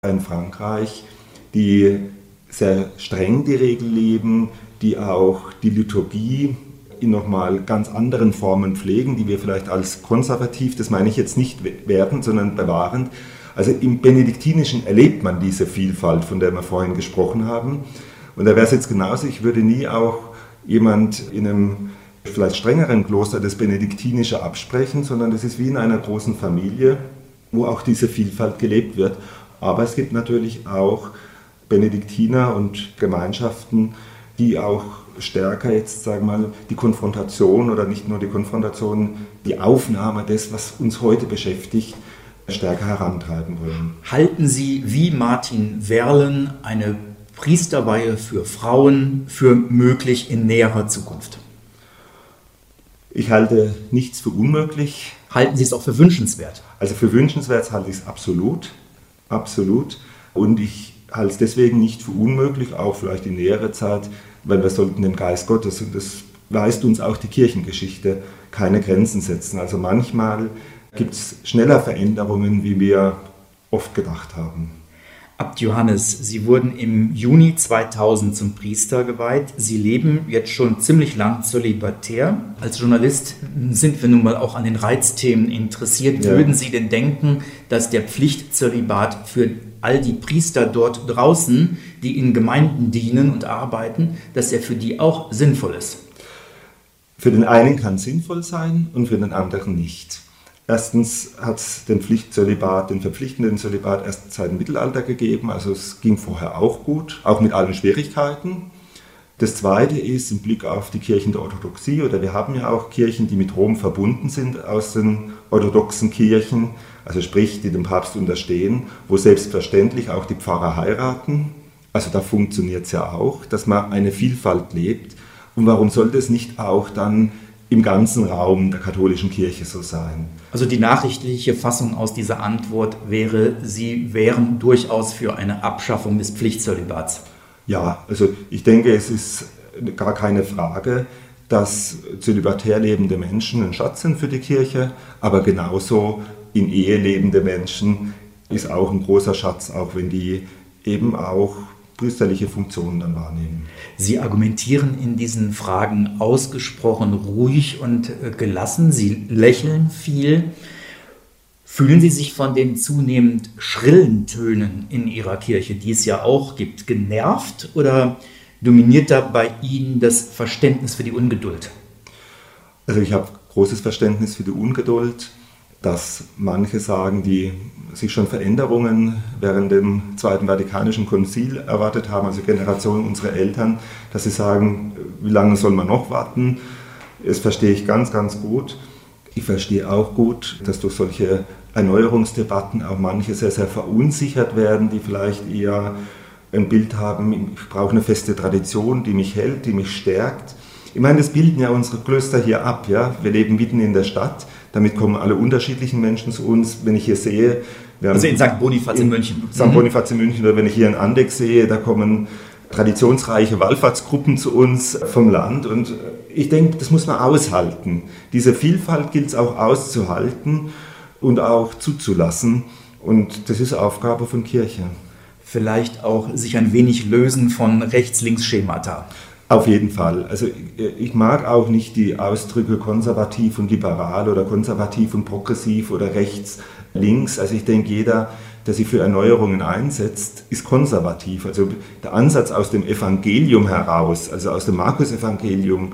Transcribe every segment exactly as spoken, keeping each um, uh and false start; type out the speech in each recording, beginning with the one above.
in Frankreich, die sehr streng die Regel leben, die auch die Liturgie in nochmal ganz anderen Formen pflegen, die wir vielleicht als konservativ, das meine ich jetzt nicht wertend, sondern bewahrend. Also im Benediktinischen erlebt man diese Vielfalt, von der wir vorhin gesprochen haben. Und da wäre es jetzt genauso, ich würde nie auch jemand in einem vielleicht strengeren Kloster das Benediktinische absprechen, sondern das ist wie in einer großen Familie, wo auch diese Vielfalt gelebt wird. Aber es gibt natürlich auch Benediktiner und Gemeinschaften, die auch stärker jetzt, sagen wir mal, die Konfrontation oder nicht nur die Konfrontation, die Aufnahme des, was uns heute beschäftigt, stärker herantreiben wollen. Halten Sie wie Martin Werlen eine Priesterweihe für Frauen für möglich in näherer Zukunft? Ich halte nichts für unmöglich. Halten Sie es auch für wünschenswert? Also für wünschenswert halte ich es absolut, absolut. Und ich halte es deswegen nicht für unmöglich, auch vielleicht in näherer Zeit, weil wir sollten dem Geist Gottes, und das weist uns auch die Kirchengeschichte, keine Grenzen setzen. Also manchmal gibt es schneller Veränderungen, wie wir oft gedacht haben. Abt Johannes, Sie wurden im Juni zweitausend zum Priester geweiht. Sie leben jetzt schon ziemlich lang zölibatär. Als Journalist sind wir nun mal auch an den Reizthemen interessiert. Ja. Würden Sie denn denken, dass der Pflichtzölibat für all die Priester dort draußen, die in Gemeinden dienen und arbeiten, dass er für die auch sinnvoll ist? Für den einen kann es sinnvoll sein und für den anderen nicht. Erstens hat es den Pflichtzölibat, den verpflichtenden Zölibat erst seit dem Mittelalter gegeben, also es ging vorher auch gut, auch mit allen Schwierigkeiten. Das Zweite ist im Blick auf die Kirchen der Orthodoxie, oder wir haben ja auch Kirchen, die mit Rom verbunden sind aus den orthodoxen Kirchen, also sprich, die dem Papst unterstehen, wo selbstverständlich auch die Pfarrer heiraten. Also da funktioniert es ja auch, dass man eine Vielfalt lebt. Und warum sollte es nicht auch dann im ganzen Raum der katholischen Kirche so sein? Also die nachrichtliche Fassung aus dieser Antwort wäre, Sie wären durchaus für eine Abschaffung des Pflichtzölibats. Ja, also ich denke, es ist gar keine Frage, dass zölibatär lebende Menschen ein Schatz sind für die Kirche, aber genauso in Ehe lebende Menschen ist auch ein großer Schatz, auch wenn die eben auch priesterliche Funktionen dann wahrnehmen. Sie argumentieren in diesen Fragen ausgesprochen ruhig und gelassen. Sie lächeln viel. Fühlen Sie sich von den zunehmend schrillen Tönen in Ihrer Kirche, die es ja auch gibt, genervt oder dominiert da bei Ihnen das Verständnis für die Ungeduld? Also ich habe großes Verständnis für die Ungeduld, dass manche sagen, die sich schon Veränderungen während dem Zweiten Vatikanischen Konzil erwartet haben, also Generationen unserer Eltern, dass sie sagen, wie lange soll man noch warten? Das verstehe ich ganz, ganz gut. Ich verstehe auch gut, dass durch solche Erneuerungsdebatten auch manche sehr, sehr verunsichert werden, die vielleicht eher ein Bild haben, ich brauche eine feste Tradition, die mich hält, die mich stärkt. Ich meine, das bilden ja unsere Klöster hier ab. Ja? Wir leben mitten in der Stadt, damit kommen alle unterschiedlichen Menschen zu uns. Wenn ich hier sehe... Wir haben also in Sankt Bonifaz in, in München. Sankt Bonifaz in München, oder wenn ich hier in Andex sehe, da kommen traditionsreiche Wallfahrtsgruppen zu uns vom Land. Und ich denke, das muss man aushalten. Diese Vielfalt gilt es auch auszuhalten und auch zuzulassen. Und das ist Aufgabe von Kirche. Vielleicht auch sich ein wenig lösen von Rechts-Links-Schemata. Auf jeden Fall. Also ich mag auch nicht die Ausdrücke konservativ und liberal oder konservativ und progressiv oder rechts, links. Also ich denke, jeder, der sich für Erneuerungen einsetzt, ist konservativ. Also der Ansatz aus dem Evangelium heraus, also aus dem Markus-Evangelium,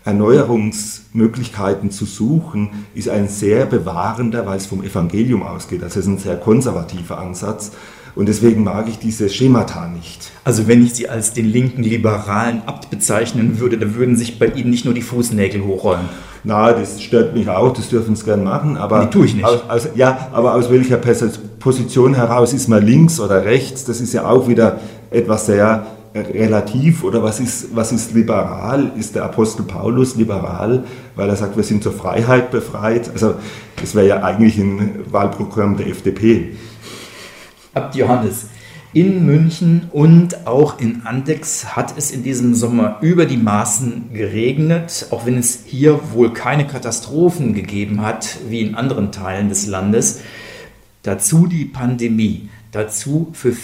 Erneuerungsmöglichkeiten zu suchen, ist ein sehr bewahrender, weil es vom Evangelium ausgeht. Also es ist ein sehr konservativer Ansatz. Und deswegen mag ich diese Schemata nicht. Also wenn ich Sie als den linken liberalen Abt bezeichnen würde, dann würden sich bei Ihnen nicht nur die Fußnägel hochrollen. Na, das stört mich auch, das dürfen Sie gern machen. Aber die tue ich nicht. Aus, aus, ja, aber aus welcher Position heraus ist man links oder rechts? Das ist ja auch wieder etwas sehr relativ. Oder was ist, was ist liberal? Ist der Apostel Paulus liberal, weil er sagt, wir sind zur Freiheit befreit? Also das wäre ja eigentlich ein Wahlprogramm der F D P. Abt Johannes, in München und auch in Andex hat es in diesem Sommer über die Maßen geregnet, auch wenn es hier wohl keine Katastrophen gegeben hat, wie in anderen Teilen des Landes. Dazu die Pandemie. dazu für